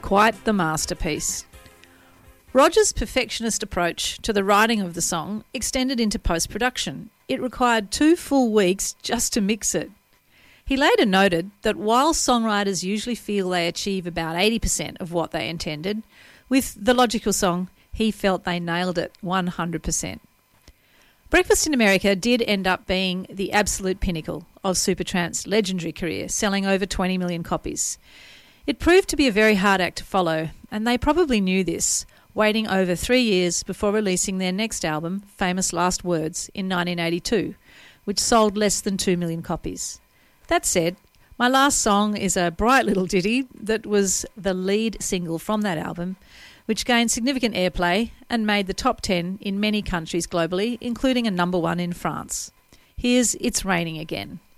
quite the masterpiece. Roger's perfectionist approach to the writing of the song extended into post-production. It required 2 full weeks just to mix it. He later noted that while songwriters usually feel they achieve about 80% of what they intended, with The Logical Song, he felt they nailed it 100%. Breakfast in America did end up being the absolute pinnacle of Supertramp's legendary career, selling over 20 million copies. It proved to be a very hard act to follow, and they probably knew this, waiting over 3 years before releasing their next album, Famous Last Words, in 1982, which sold less than 2 million copies. That said, my last song is a bright little ditty that was the lead single from that album, which gained significant airplay and made the top 10 in many countries globally, including a number 1 in France. Here's It's Raining Again.